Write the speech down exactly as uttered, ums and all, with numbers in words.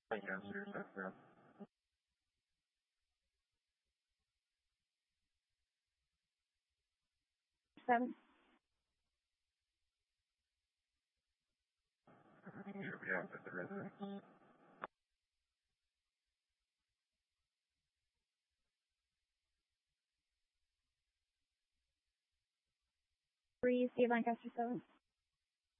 Lancaster, Southbound. Seven. Should be out at the residence. Three, Steve Lancaster seven.